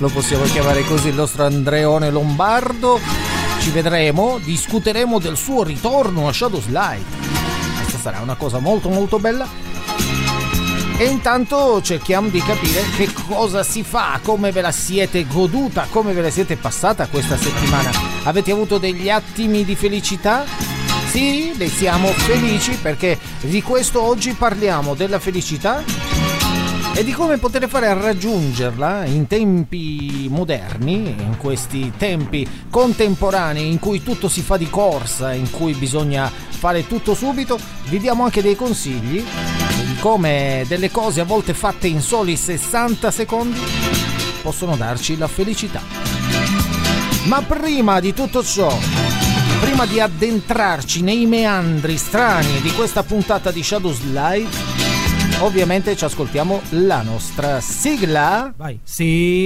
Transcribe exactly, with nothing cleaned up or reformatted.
lo possiamo chiamare così, il nostro Andreone Lombardo. Ci vedremo, discuteremo del suo ritorno a Shadows Light. Questa sarà una cosa molto molto bella. E intanto cerchiamo di capire che cosa si fa, come ve la siete goduta, come ve la siete passata questa settimana. Avete avuto degli attimi di felicità? Sì, ne siamo felici perché di questo oggi parliamo, della felicità e di come poter fare a raggiungerla in tempi moderni, in questi tempi contemporanei in cui tutto si fa di corsa, in cui bisogna fare tutto subito. Vi diamo anche dei consigli di come delle cose a volte fatte in soli sessanta secondi possono darci la felicità. Ma prima di tutto ciò, prima di addentrarci nei meandri strani di questa puntata di Shadows Light, ovviamente ci ascoltiamo la nostra sigla. Vai. Sì.